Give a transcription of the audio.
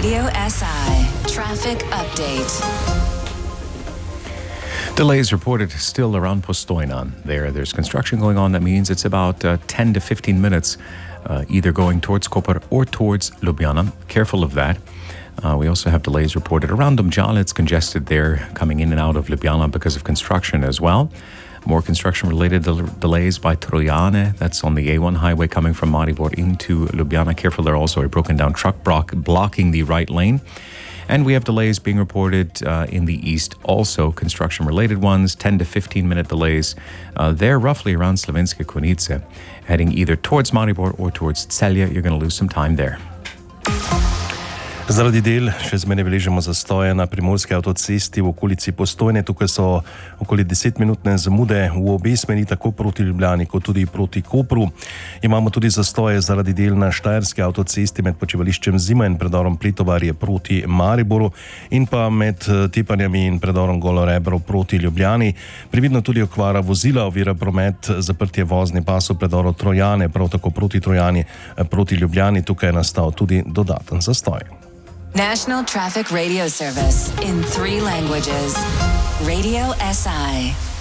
Radio SI Traffic Update. Delays reported still around Postojna. There's construction going on. That means it's about 10 to 15 minutes either going towards Koper or towards Ljubljana. Careful of that. We also have delays reported around Domžale. It's congested there coming in and out of Ljubljana because of construction as well. More construction-related delays by Trojane. That's on the A1 highway coming from Maribor into Ljubljana. Careful, there also a broken-down truck blocking the right lane. And we have delays being reported in the east, also construction-related ones, 10 to 15-minute delays. They're roughly around Slovenske Konjice, heading either towards Maribor or towards Celje. You're going to lose some time there. Zaradi del še zmeraj beležimo zastoje na primorski avtocesti v okolici Postojne. Tukaj so okoli 10-minutne zamude v obe smeri, tako proti Ljubljani kot tudi proti Kopru. Imamo tudi zastoje zaradi del na štajerski avtocesti med počivališčem Zima in predorom Pletovarje proti Mariboru in pa med Tepanjami in predorom Golo Rebro proti Ljubljani. Previdno tudi okvara vozila, ovira promet, zaprtje vozni pas v predoru Trojane, prav tako proti Trojani proti Ljubljani. Tukaj je nastal tudi dodaten zastoj. National Traffic Radio Service in 3 languages. Radio SI.